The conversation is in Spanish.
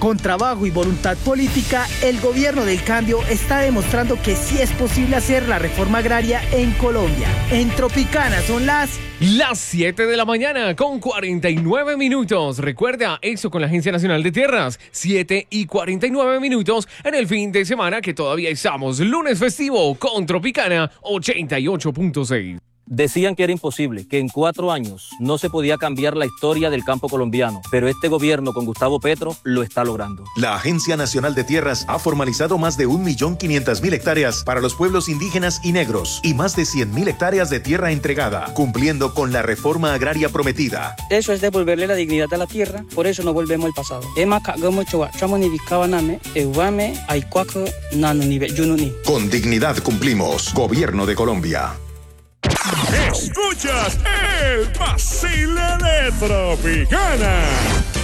Con trabajo y voluntad política, el gobierno del cambio está demostrando que sí es posible hacer la reforma agraria en Colombia. En Tropicana son las 7 de la mañana con 49 minutos. Recuerda eso con la Agencia Nacional de Tierras. 7:49 minutos en el fin de semana que todavía estamos. Lunes festivo con Tropicana 88.6. Decían que era imposible, que en 4 años no se podía cambiar la historia del campo colombiano, pero este gobierno con Gustavo Petro lo está logrando. La Agencia Nacional de Tierras ha formalizado más de 1.500.000 hectáreas para los pueblos indígenas y negros y más de 100.000 hectáreas de tierra entregada, cumpliendo con la reforma agraria prometida. Eso es devolverle la dignidad a la tierra, por eso no volvemos al pasado. Con dignidad cumplimos. Gobierno de Colombia. Escuchas el vacile de Tropicana.